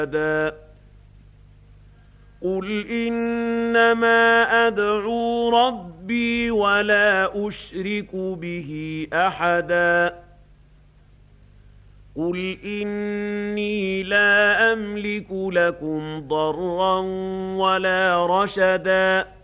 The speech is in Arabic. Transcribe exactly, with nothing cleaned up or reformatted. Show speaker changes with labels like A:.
A: قُلْ إِنَّمَا أَدْعُو رَبِّي وَلَا أُشْرِكُ بِهِ أَحَدًا قُلْ إِنِّي لَا أَمْلِكُ لَكُمْ ضَرًّا وَلَا رَشَدًا